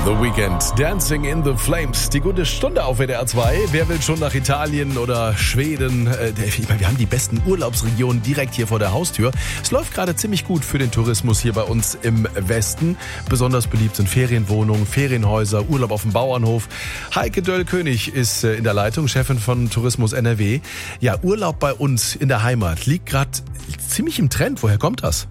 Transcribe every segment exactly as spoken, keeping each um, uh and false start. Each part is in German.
The Weeknd, Dancing in the Flames. Die gute Stunde auf W D R zwei. Wer will schon nach Italien oder Schweden? Äh, ich meine, wir haben die besten Urlaubsregionen direkt hier vor der Haustür. Es läuft gerade ziemlich gut für den Tourismus hier bei uns im Westen. Besonders beliebt sind Ferienwohnungen, Ferienhäuser, Urlaub auf dem Bauernhof. Heike Döll-König ist in der Leitung, Chefin von Tourismus N R W. Ja, Urlaub bei uns in der Heimat liegt gerade ziemlich im Trend. Woher kommt das?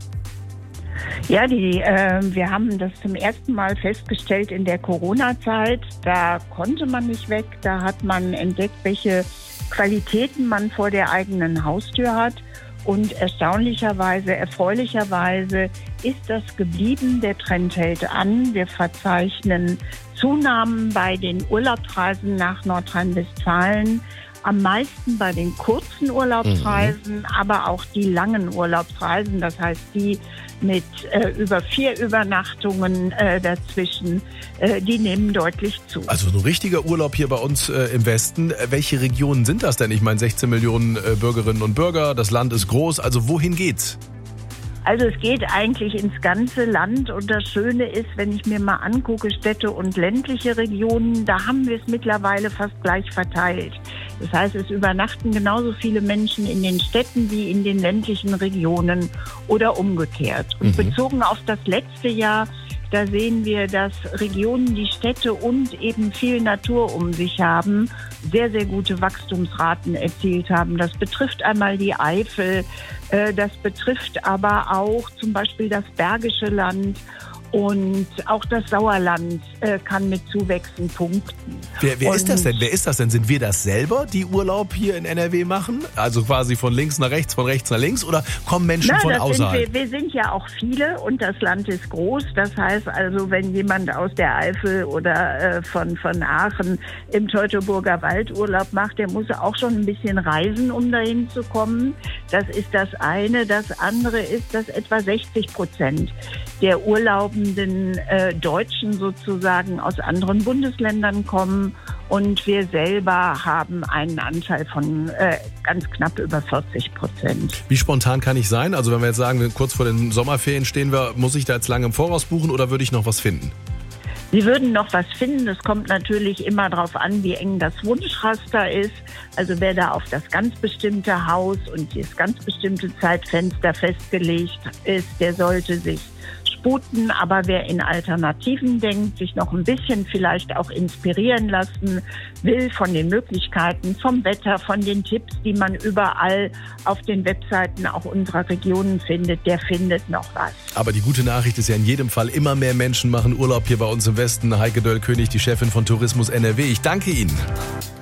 Ja, die, äh, wir haben das zum ersten Mal festgestellt in der Corona-Zeit. Da konnte man nicht weg. Da hat man entdeckt, welche Qualitäten man vor der eigenen Haustür hat. Und erstaunlicherweise, erfreulicherweise ist das geblieben. Der Trend hält an. Wir verzeichnen Zunahmen bei den Urlaubsreisen nach Nordrhein-Westfalen. Am meisten bei den kurzen Urlaubsreisen, mhm. aber auch die langen Urlaubsreisen, das heißt die mit äh, über vier Übernachtungen äh, dazwischen, äh, die nehmen deutlich zu. Also so ein richtiger Urlaub hier bei uns äh, im Westen. Welche Regionen sind das denn? Ich meine sechzehn Millionen äh, Bürgerinnen und Bürger, das Land ist groß, also wohin geht's? Also es geht eigentlich ins ganze Land und das Schöne ist, wenn ich mir mal angucke, Städte und ländliche Regionen, da haben wir es mittlerweile fast gleich verteilt. Das heißt, es übernachten genauso viele Menschen in den Städten wie in den ländlichen Regionen oder umgekehrt. Und mhm. bezogen auf das letzte Jahr, da sehen wir, dass Regionen, die Städte und eben viel Natur um sich haben, sehr, sehr gute Wachstumsraten erzielt haben. Das betrifft einmal die Eifel, äh, das betrifft aber auch zum Beispiel das Bergische Land. Und auch das Sauerland äh, kann mit Zuwächsen punkten. Wer, wer ist das denn? Wer ist das denn? Sind wir das selber, die Urlaub hier in N R W machen? Also quasi von links nach rechts, von rechts nach links? Oder kommen Menschen Na, von das außerhalb? Sind wir, wir sind ja auch viele und das Land ist groß. Das heißt also, wenn jemand aus der Eifel oder äh, von, von Aachen im Teutoburger Wald Urlaub macht, der muss auch schon ein bisschen reisen, um dahin zu kommen. Das ist das eine. Das andere ist, dass etwa sechzig Prozent der urlaubenden äh, Deutschen sozusagen aus anderen Bundesländern kommen und wir selber haben einen Anteil von äh, ganz knapp über vierzig Prozent. Wie spontan kann ich sein? Also wenn wir jetzt sagen, kurz vor den Sommerferien stehen wir, muss ich da jetzt lange im Voraus buchen oder würde ich noch was finden? Sie würden noch was finden. Es kommt natürlich immer darauf an, wie eng das Wunschraster ist. Also wer da auf das ganz bestimmte Haus und das ganz bestimmte Zeitfenster festgelegt ist, der sollte sich sputen. Aber wer in Alternativen denkt, sich noch ein bisschen vielleicht auch inspirieren lassen will von den Möglichkeiten, vom Wetter, von den Tipps, die man überall auf den Webseiten auch unserer Regionen findet, der findet noch was. Aber die gute Nachricht ist ja in jedem Fall, immer mehr Menschen machen Urlaub hier bei uns im Westen. Heike Döll-König, die Chefin von Tourismus N R W. Ich danke Ihnen.